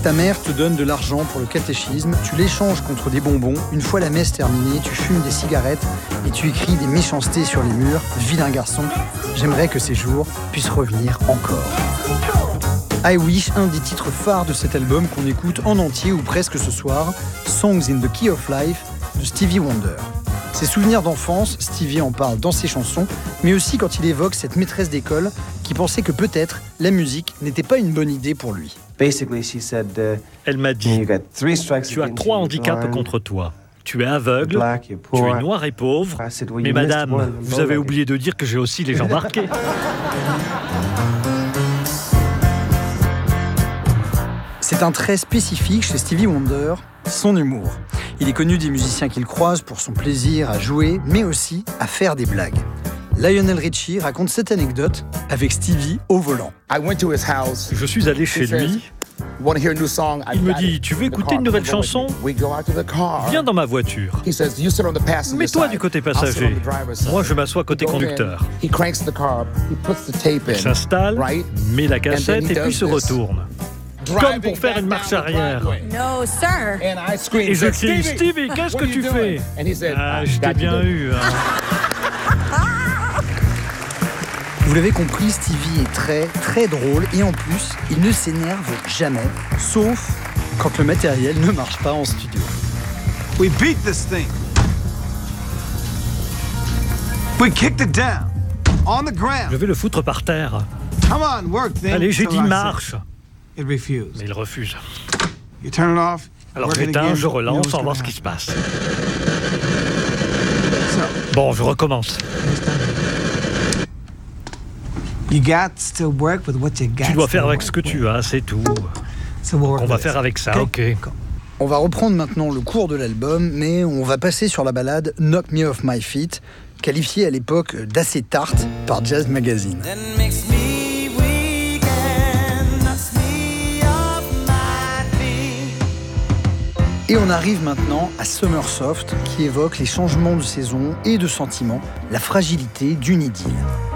Ta mère te donne de l'argent pour le catéchisme, tu l'échanges contre des bonbons. Une fois la messe terminée, tu fumes des cigarettes et tu écris des méchancetés sur les murs. Vilain garçon, j'aimerais que ces jours puissent revenir encore. I Wish, un des titres phares de cet album qu'on écoute en entier ou presque ce soir, Songs in the Key of Life de Stevie Wonder. Ses souvenirs d'enfance, Stevie en parle dans ses chansons, mais aussi quand il évoque cette maîtresse d'école qui pensait que peut-être la musique n'était pas une bonne idée pour lui. Elle m'a dit, tu as 3 handicaps contre toi. Tu es aveugle, tu es noir et pauvre, mais madame, vous avez oublié de dire que j'ai aussi les jambes marquées. C'est un trait spécifique chez Stevie Wonder, son humour. Il est connu des musiciens qu'il croise pour son plaisir à jouer, mais aussi à faire des blagues. Lionel Richie raconte cette anecdote avec Stevie au volant. Je suis allé chez lui. Il me dit, tu veux écouter une nouvelle chanson ? Viens dans ma voiture. Mets-toi du côté passager. Moi, je m'assois côté conducteur. Il s'installe, met la cassette et puis se retourne. Comme pour faire une marche arrière. No, sir. Et je crie, Stevie, qu'est-ce que tu fais ? Ah, je t'ai bien eu. Hein. Vous l'avez compris, Stevie est très, très drôle et en plus, il ne s'énerve jamais, sauf quand le matériel ne marche pas en studio. We beat this thing. We kicked it down. On the ground. Je vais le foutre par terre. Come on, work thing. Allez, j'ai dit marche. It refused. Mais il refuse. You turn it off. Alors j'éteins, je relance, on va voir ce qui se passe. Bon, je recommence. You got to work with what you got. Tu dois faire avec ce que tu as, c'est tout. On va faire avec ça, ok. On va reprendre maintenant le cours de l'album, mais on va passer sur la ballade Knock Me Off My Feet, qualifiée à l'époque d'assez tarte par Jazz Magazine. Et on arrive maintenant à Summer Soft, qui évoque les changements de saison et de sentiments, la fragilité d'une idylle.